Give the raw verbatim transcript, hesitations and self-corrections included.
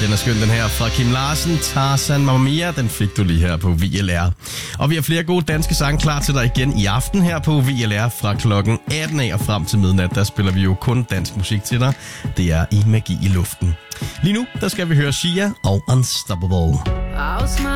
Den er skøn, den her fra Kim Larsen. Tarzan Mamma Mia, den fik du lige her på V L R. Og vi har flere gode danske sange klar til dig igen i aften her på V L R fra klokken atten af og frem til midnat. Der spiller vi jo kun dansk musik til dig. Det er i Magi i luften. Lige nu, der skal vi høre Sia og Unstoppable.